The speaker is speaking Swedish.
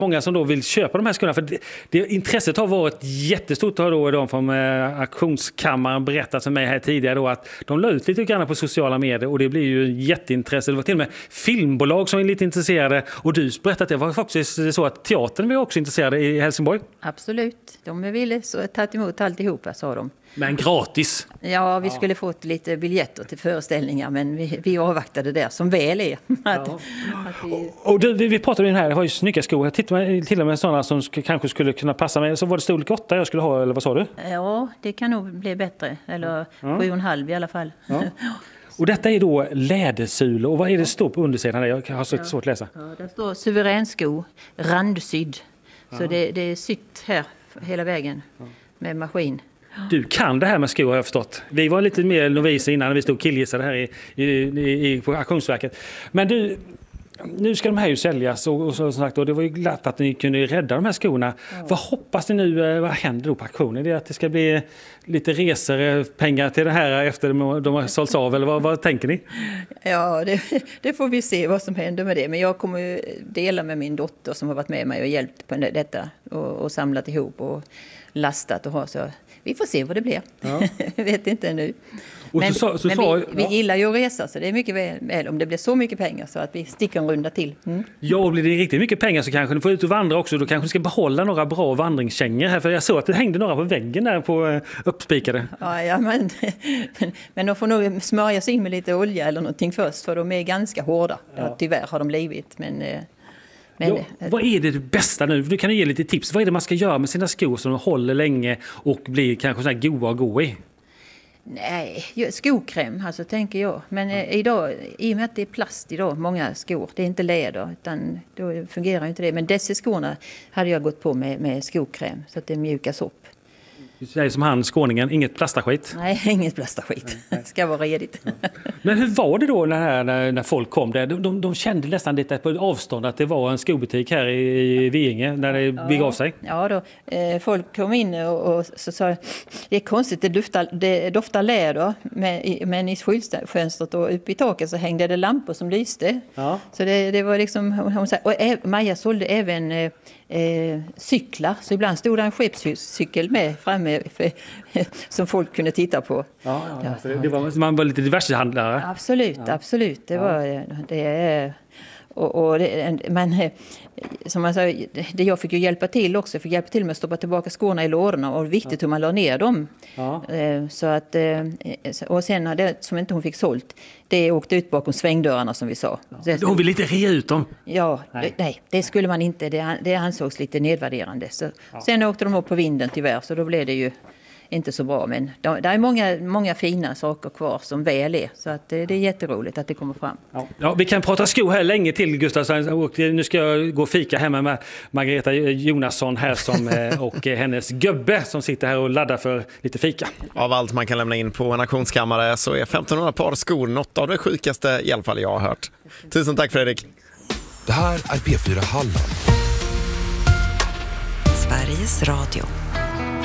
Många som då vill köpa de här skorna, för intresset har varit jättestort, har då de från auktionskammaren berättat för mig här tidigare då, att de la ut lite grann på sociala medier och det blir ju jätteintresse. Det var till och med filmbolag som är lite intresserade, och du berättade att det var faktiskt så att teatern var också intresserade i Helsingborg. Absolut, de ville så ta emot alltihopa, sa de. Men gratis? Ja, vi skulle fått lite biljetter till föreställningar, men vi avvaktade där, som väl är. Och vi pratade om den här, det var ju snygga skor. Jag tittade till och med sådana som kanske skulle kunna passa mig. Så var det storlek 8 jag skulle ha, eller vad sa du? Ja, det kan nog bli bättre. Eller 7,5 i alla fall. Ja. Och detta är då lädersulor. Och vad är det står på undersidan? Jag har så svårt att läsa. Ja, det står suveränsko, randsydd. Så det är sytt här hela vägen med maskin. Du kan det här med skor, har jag förstått. Vi var lite mer noviser innan vi stod och killgissade här på Auktionsverket. Men du, nu ska de här ju säljas och som sagt, och det var ju glatt att ni kunde rädda de här skorna. Ja. Vad hoppas ni nu, vad händer då på auktionen? Det är att det ska bli lite resor, pengar till det här efter de har sålts av, eller vad tänker ni? Ja, det får vi se vad som händer med det. Men jag kommer ju dela med min dotter som har varit med mig och hjälpt på detta och samlat ihop och lastat och ha så. Vi får se vad det blir. Ja. Jag vet inte nu. Men vi gillar ju att resa, så det är mycket väl om det blir så mycket pengar så att vi sticker en runda till. Mm. Ja, blir det riktigt mycket pengar så kanske ni får ut och vandra också. Då kanske ni ska behålla några bra vandringskängor här. För jag såg att det hängde några på väggen där på uppspikade. Ja, men de får nog smörjas in med lite olja eller någonting först, för de är ganska hårda. Ja. Tyvärr har de blivit, men vad är det bästa nu? Du kan ju ge lite tips. Vad är det man ska göra med sina skor som de håller länge och blir kanske så här goda att gå i? Nej, skokräm alltså, tänker jag. Men idag, i och med att det är plast idag, många skor, det är inte läder, utan då fungerar inte det. Men dessa skorna hade jag gått på med skokräm så att det mjukas upp. Du säger som han, skåningen, inget plastaskit? Nej, inget plastaskit. Det ska vara redigt. Ja. Men hur var det då när folk kom där? De kände nästan lite på avstånd att det var en skobutik här i Vinge när det begav sig? Ja, då, folk kom in och så sa det är konstigt, det doftar läder, men i skyltfönstret och uppe i taket så hängde det lampor som lyste. Ja. Så det var liksom, hon sa, och Maja sålde även cyklar, så ibland stod det en skeppscykel med framme som folk kunde titta på. Ja. Man var lite diversehandlare. Absolut. Det var det. Men som man sa, det jag fick ju hjälpa till också. Jag fick hjälpa till med att stoppa tillbaka skorna i lådorna, och viktigt hur man la ner dem. Ja. Så att, och sen det som inte hon fick sålt, det åkte ut bakom svängdörrarna som vi sa. Ja. Hon vill inte rea ut dem? Ja, nej, det skulle man inte. Det ansågs lite nedvärderande. Så, sen åkte de upp på vinden tyvärr, så då blev det ju inte så bra, men det är många fina saker kvar som väl är, så att det är jätteroligt att det kommer fram. Ja, vi kan prata skor här länge till, Gustav, och nu ska jag gå och fika hemma med Margareta Jonasson här och hennes gubbe som sitter här och laddar för lite fika. Av allt man kan lämna in på en auktionskammare så är 1500 par skor något av det sjukaste, i alla fall jag har hört. Tusen tack, Fredrik. Det här är P4 Halland. Sveriges Radio.